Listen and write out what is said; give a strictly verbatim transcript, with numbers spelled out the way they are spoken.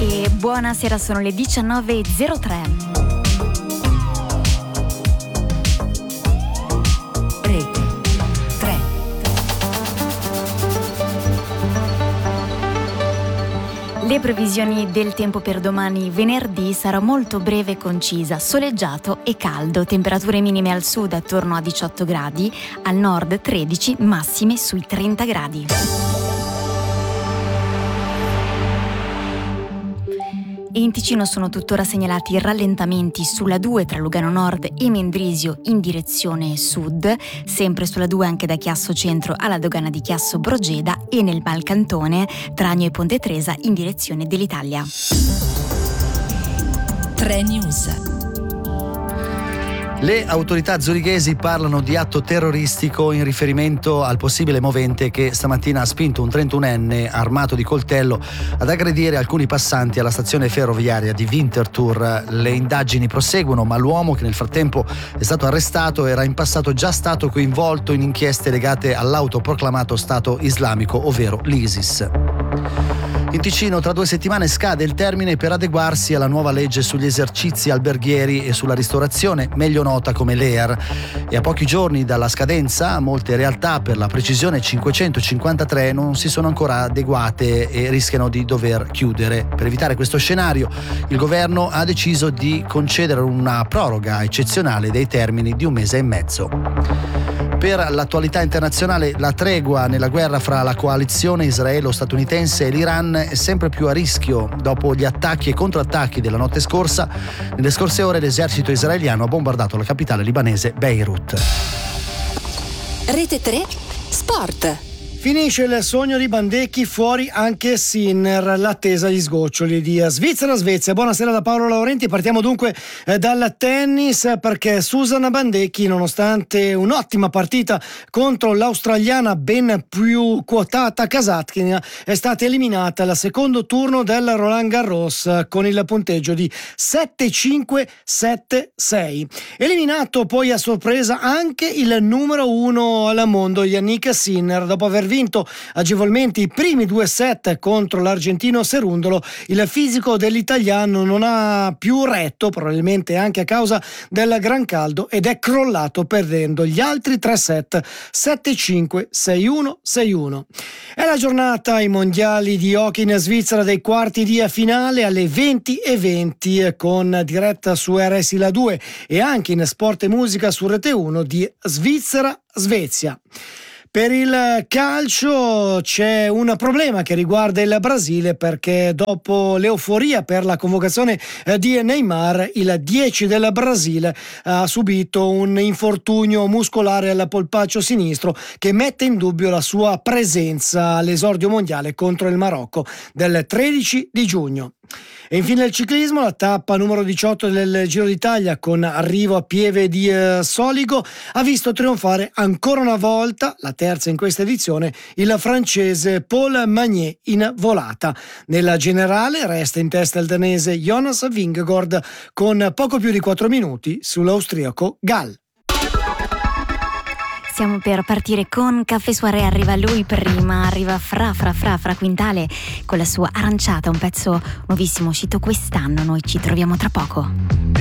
E buonasera, sono le diciannove e zero tre. Rete tre. Le previsioni del tempo per domani venerdì sarà molto breve e concisa, soleggiato e caldo, temperature minime al sud attorno a diciotto gradi, al nord tredici, massime sui trenta gradi. In Ticino sono tuttora segnalati rallentamenti sulla due tra Lugano Nord e Mendrisio in direzione sud, sempre sulla due anche da Chiasso Centro alla dogana di Chiasso Brogeda e nel Malcantone, Tragno e Ponte Tresa in direzione dell'Italia. tre News. Le autorità zurighesi parlano di atto terroristico in riferimento al possibile movente che stamattina ha spinto un trentunenne armato di coltello ad aggredire alcuni passanti alla stazione ferroviaria di Winterthur. Le indagini proseguono, ma l'uomo, che nel frattempo è stato arrestato, era in passato già stato coinvolto in inchieste legate all'autoproclamato Stato islamico, ovvero l'ISIS. In Ticino tra due settimane scade il termine per adeguarsi alla nuova legge sugli esercizi alberghieri e sulla ristorazione, meglio nota come l'E A R. E a pochi giorni dalla scadenza, molte realtà, per la precisione cinquecentocinquantatré, non si sono ancora adeguate e rischiano di dover chiudere. Per evitare questo scenario, il governo ha deciso di concedere una proroga eccezionale dei termini di un mese e mezzo. Per l'attualità internazionale, la tregua nella guerra fra la coalizione israelo-statunitense e l'Iran è sempre più a rischio. Dopo gli attacchi e contrattacchi della notte scorsa, nelle scorse ore l'esercito israeliano ha bombardato la capitale libanese Beirut. Rete tre Sport. Finisce il sogno di Bandecchi, fuori anche Sinner, l'attesa agli sgoccioli di Svizzera-Svezia. Buonasera da Paolo Laurenti, partiamo dunque eh, dal tennis, perché Susanna Bandecchi, nonostante un'ottima partita contro l'australiana ben più quotata Kasatkina, è stata eliminata al secondo turno del Roland Garros con il punteggio di sette cinque sette sei. Eliminato poi a sorpresa anche il numero uno al mondo, Yannick Sinner, dopo aver vinto agevolmente i primi due set contro l'argentino Cerundolo. Il fisico dell'italiano non ha più retto, probabilmente anche a causa del gran caldo, ed è crollato perdendo gli altri tre set sette cinque sei uno sei uno. È la giornata ai mondiali di hockey in Svizzera dei quarti di finale alle venti e venti, con diretta su R S I La due e anche in Sport e Musica su Rete uno, di Svizzera-Svezia. Per il calcio c'è un problema che riguarda il Brasile, perché dopo l'euforia per la convocazione di Neymar, il dieci del Brasile ha subito un infortunio muscolare al polpaccio sinistro che mette in dubbio la sua presenza all'esordio mondiale contro il Marocco del tredici di giugno. E infine il ciclismo, la tappa numero diciotto del Giro d'Italia, con arrivo a Pieve di eh, Soligo, ha visto trionfare ancora una volta, la terza in questa edizione, il francese Paul Magnier in volata. Nella generale resta in testa il danese Jonas Vingegaard con poco più di quattro minuti sull'austriaco Gall. Stiamo per partire con Caffè Soirée, arriva lui prima, arriva Fra Fra Fra Fra Quintale con la sua Aranciata, un pezzo nuovissimo uscito quest'anno. Noi ci troviamo tra poco.